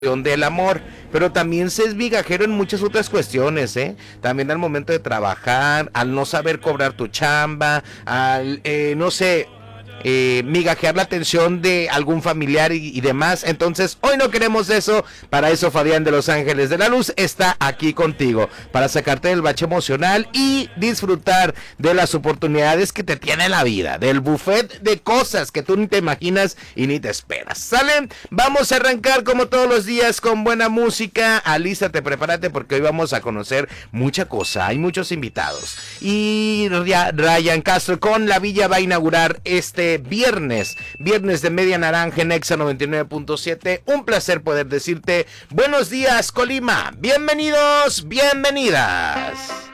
del amor, pero también se es migajero en muchas otras cuestiones, ¿eh? También al momento de trabajar, al no saber cobrar tu chamba, al, no sé, migajear la atención de algún familiar y demás. Entonces, hoy no queremos eso. Para eso, Fabián de Los Ángeles de la Luz está aquí contigo, para sacarte del bache emocional y disfrutar de las oportunidades que te tiene la vida, del buffet de cosas que tú ni te imaginas y ni te esperas. ¿Sale? Vamos a arrancar como todos los días con buena música. Alístate, prepárate, porque hoy vamos a conocer mucha cosa. Hay muchos invitados. Y Ryan Castro con La Villa va a inaugurar viernes de Media Naranja en Exa 99.7. Un placer poder decirte buenos días, Colima. Bienvenidos, bienvenidas.